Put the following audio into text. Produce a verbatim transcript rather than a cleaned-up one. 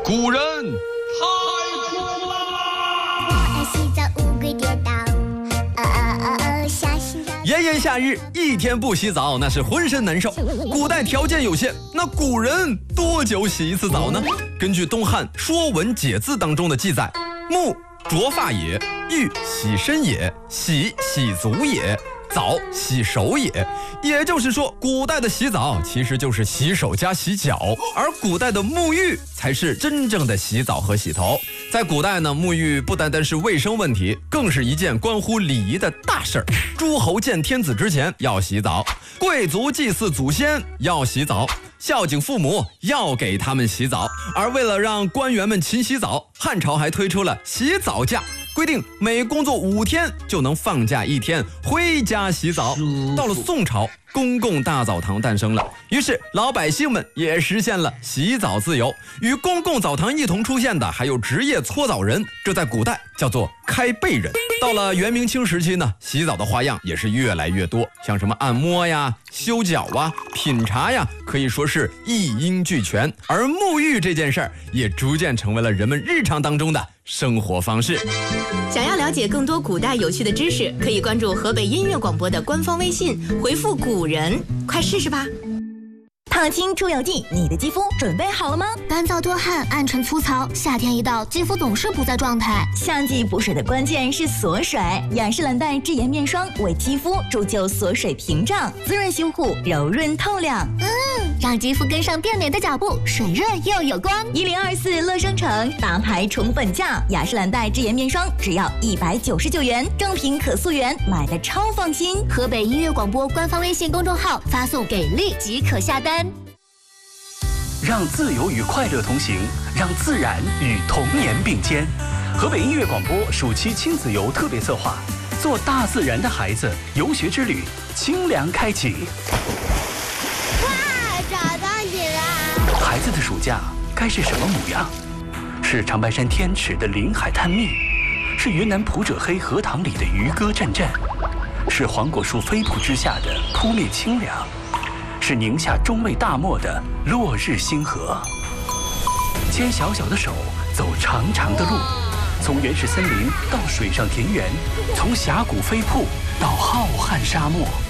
古人太酷了。 我爱洗澡，乌龟跌倒，哦哦哦哦，小心脚。 炎炎夏日，一天不洗澡那是浑身难受。古代条件有限，那古人多久洗一次澡呢？根据东汉《说文解字》当中的记载，沐濯发也，浴洗身也，洗洗足也，澡洗手也。也就是说，古代的洗澡其实就是洗手加洗脚，而古代的沐浴才是真正的洗澡和洗头。在古代呢，沐浴不单单是卫生问题，更是一件关乎礼仪的大事儿。诸侯见天子之前要洗澡，贵族祭祀祖先要洗澡，孝敬父母要给他们洗澡。而为了让官员们勤洗澡，汉朝还推出了洗澡假，规定每工作五天就能放假一天，回家洗澡。到了宋朝，公共大澡堂诞生了，于是老百姓们也实现了洗澡自由。与公共澡堂一同出现的还有职业搓澡人，这在古代叫做开背人。到了元明清时期呢，洗澡的花样也是越来越多，像什么按摩呀、修脚啊、品茶呀，可以说是一应俱全。而沐浴这件事儿也逐渐成为了人们日常当中的生活方式。 想要了解更多古代有趣的知识，可以关注河北音乐广播的官方微信，回复古人，快试试吧。 烫青出油剂，你的肌肤准备好了吗？ 干燥多汗，暗沉粗糙，夏天一到，肌肤总是不在状态。 夏季补水的关键是锁水，雅诗兰黛智妍面霜为肌肤铸就锁水屏障，滋润修护，柔润透亮。 嗯，让肌肤跟上变美的脚步，水润又有光。 一零二四乐商城大牌宠粉价，雅诗兰黛智妍面霜只要一百九十九元，正品可溯源，买的超放心。 河北音乐广播官方微信公众号发送给力即可下单。 让自由与快乐同行，让自然与童年并肩。河北音乐广播暑期亲子游特别策划，做大自然的孩子游学之旅，清凉开启。 哇，找到你了！ 孩子的暑假该是什么模样？是长白山天池的临海探秘，是云南普者黑荷塘里的渔歌阵阵，是黄果树飞瀑之下的扑面清凉，是宁夏中卫大漠的落日星河。牵小小的手，走长长的路，从原始森林到水上田园，从峡谷飞瀑到浩瀚沙漠。